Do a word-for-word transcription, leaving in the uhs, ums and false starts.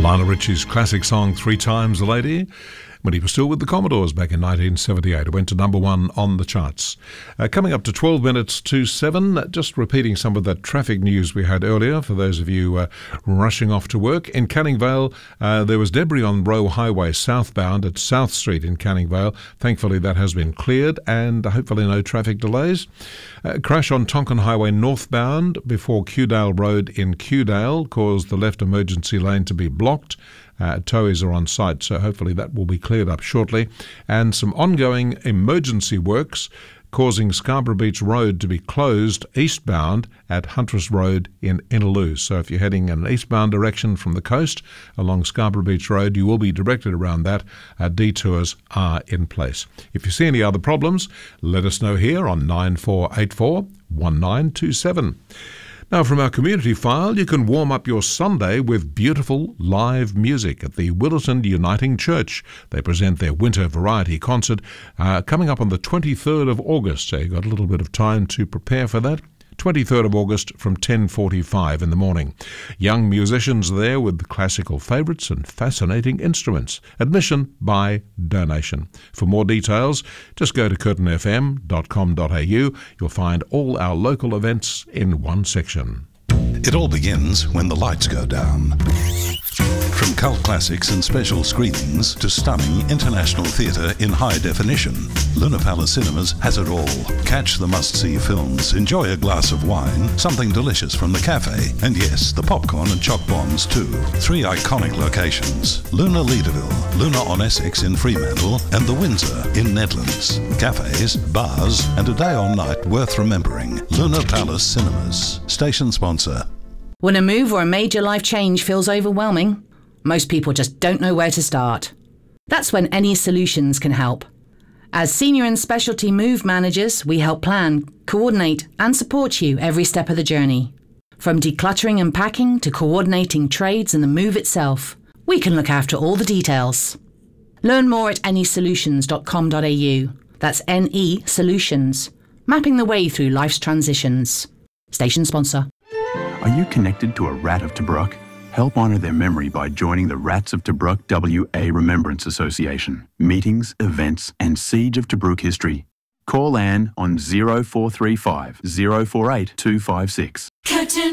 Lionel Richie's classic song Three Times a Lady, when he was still with the Commodores back in nineteen seventy-eight. It went to number one on the charts. Uh, coming up to twelve minutes to seven, just repeating some of that traffic news we had earlier for those of you uh, rushing off to work. In Canning Vale, uh, there was debris on Roe Highway southbound at South Street in Canning Vale. Thankfully that has been cleared and hopefully no traffic delays. Uh, crash on Tonkin Highway northbound before Kewdale Road in Kewdale caused the left emergency lane to be blocked. Uh, towies are on site, so hopefully that will be cleared up shortly. And some ongoing emergency works causing Scarborough Beach Road to be closed eastbound at Huntress Road in Innaloo. So if you're heading in an eastbound direction from the coast along Scarborough Beach Road, you will be directed around that. Uh, detours are in place. If you see any other problems, let us know here on nine four eight four, one nine two seven. Now, from our community file, you can warm up your Sunday with beautiful live music at the Willetton Uniting Church. They present their winter variety concert uh, coming up on the twenty-third of August, so you've got a little bit of time to prepare for that. twenty-third of August from ten forty-five in the morning. Young musicians there with classical favourites and fascinating instruments. Admission by donation. For more details, just go to curtin f m dot com dot a u. You'll find all our local events in one section. It all begins when the lights go down. From cult classics and special screenings to stunning international theatre in high definition, Luna Palace Cinemas has it all. Catch the must-see films, enjoy a glass of wine, something delicious from the cafe, and yes, the popcorn and choc bombs too. Three iconic locations: Luna Leederville, Luna on Essex in Fremantle, and the Windsor in Nedlands. Cafes, bars, and a day or night worth remembering. Luna Palace Cinemas. Station sponsor. When a move or a major life change feels overwhelming, most people just don't know where to start. That's when Any Solutions can help. As senior and specialty move managers, we help plan, coordinate and support you every step of the journey. From decluttering and packing to coordinating trades and the move itself, we can look after all the details. Learn more at any solutions dot com dot a u. That's N E Solutions, mapping the way through life's transitions. Station sponsor. Are you connected to a Rat of Tobruk? Help honour their memory by joining the Rats of Tobruk W A Remembrance Association. Meetings, events and Siege of Tobruk history. Call Anne on zero four three five, zero four eight two five six. Curtin.